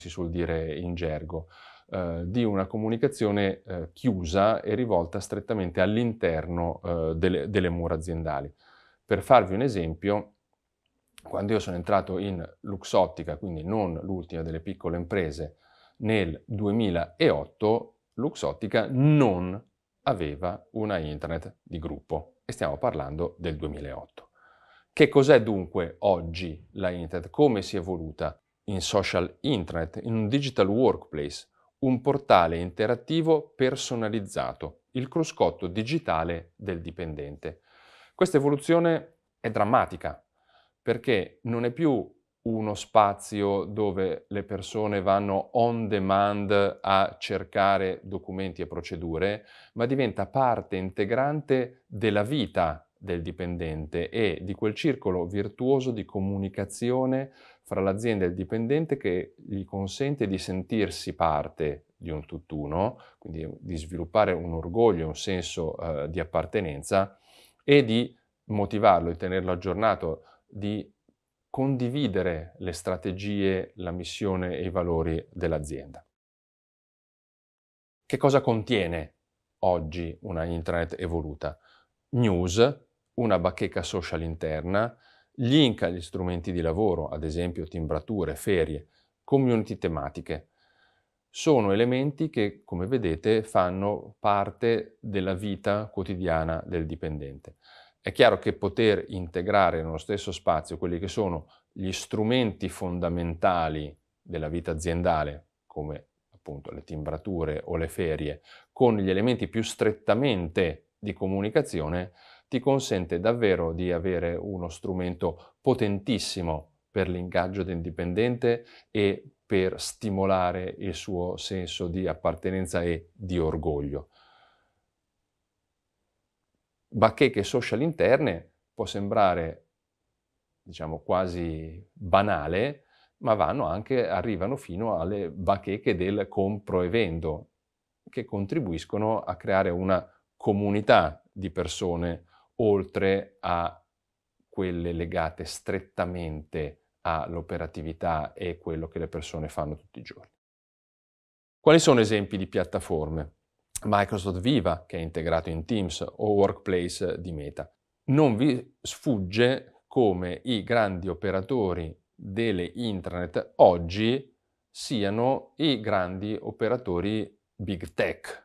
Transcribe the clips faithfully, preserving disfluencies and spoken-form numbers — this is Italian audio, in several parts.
si suol dire in gergo, eh, di una comunicazione eh, chiusa e rivolta strettamente all'interno eh, delle, delle mura aziendali. Per farvi un esempio, quando io sono entrato in Luxottica, quindi non l'ultima delle piccole imprese, nel duemilaotto, Luxottica non aveva una intranet di gruppo e stiamo parlando del duemilaotto. Che cos'è dunque oggi la internet? Come si è evoluta? In social intranet, in un digital workplace, un portale interattivo personalizzato, il cruscotto digitale del dipendente. Questa evoluzione è drammatica perché non è più uno spazio dove le persone vanno on demand a cercare documenti e procedure, ma diventa parte integrante della vita del dipendente e di quel circolo virtuoso di comunicazione fra l'azienda e il dipendente che gli consente di sentirsi parte di un tutt'uno, quindi di sviluppare un orgoglio, un senso eh, di appartenenza e di motivarlo, di tenerlo aggiornato, di condividere le strategie, la missione e i valori dell'azienda. Che cosa contiene oggi una intranet evoluta? News, una bacheca social interna, link agli strumenti di lavoro, ad esempio timbrature, ferie, community tematiche. Sono elementi che, come vedete, fanno parte della vita quotidiana del dipendente. È chiaro che poter integrare nello stesso spazio quelli che sono gli strumenti fondamentali della vita aziendale, come appunto le timbrature o le ferie, con gli elementi più strettamente di comunicazione, ti consente davvero di avere uno strumento potentissimo per l'ingaggio del dipendente e per stimolare il suo senso di appartenenza e di orgoglio. Bacheche social interne può sembrare, diciamo, quasi banale, ma vanno anche, arrivano fino alle bacheche del compro e vendo, che contribuiscono a creare una comunità di persone oltre a quelle legate strettamente all'operatività e quello che le persone fanno tutti i giorni. Quali sono esempi di piattaforme? Microsoft Viva, che è integrato in Teams, o Workplace di Meta. Non vi sfugge come i grandi operatori delle intranet oggi siano i grandi operatori big tech.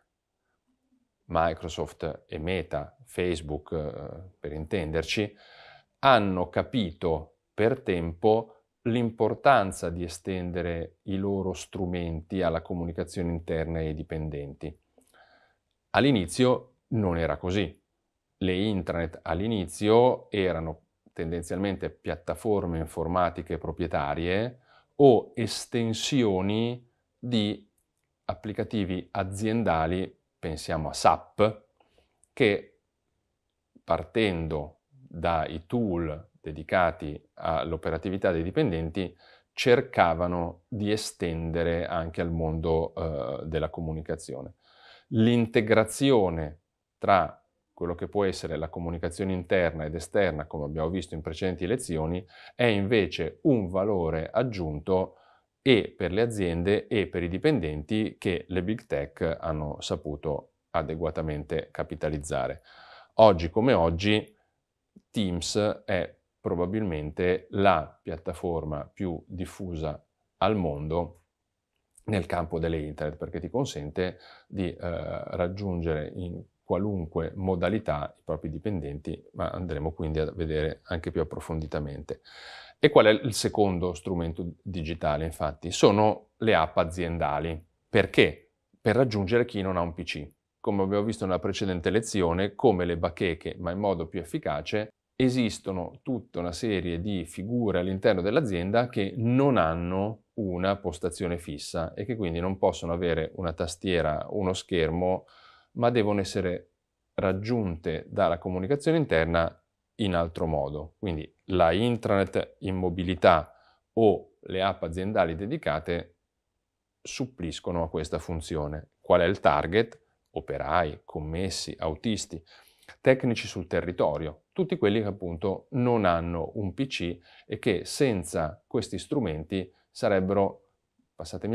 Microsoft e Meta, Facebook eh, per intenderci, hanno capito per tempo l'importanza di estendere i loro strumenti alla comunicazione interna ai dipendenti. All'inizio non era così. Le intranet all'inizio erano tendenzialmente piattaforme informatiche proprietarie o estensioni di applicativi aziendali, pensiamo a SAP, che partendo dai tool dedicati all'operatività dei dipendenti cercavano di estendere anche al mondo eh, della comunicazione. L'integrazione tra quello che può essere la comunicazione interna ed esterna, come abbiamo visto in precedenti lezioni, è invece un valore aggiunto e per le aziende e per i dipendenti che le big tech hanno saputo adeguatamente capitalizzare. Oggi come oggi Teams è probabilmente la piattaforma più diffusa al mondo nel campo delle internet, perché ti consente di eh, raggiungere in qualunque modalità i propri dipendenti, ma andremo quindi a vedere anche più approfonditamente. E qual è il secondo strumento digitale, infatti? Sono le app aziendali. Perché? Per raggiungere chi non ha un P C. Come abbiamo visto nella precedente lezione, come le bacheche, ma in modo più efficace, esistono tutta una serie di figure all'interno dell'azienda che non hanno una postazione fissa e che quindi non possono avere una tastiera, uno schermo, ma devono essere raggiunte dalla comunicazione interna in altro modo. Quindi la intranet in mobilità o le app aziendali dedicate suppliscono a questa funzione. Qual è il target? Operai, commessi, autisti, tecnici sul territorio, tutti quelli che appunto non hanno un P C e che senza questi strumenti sarebbero passatemi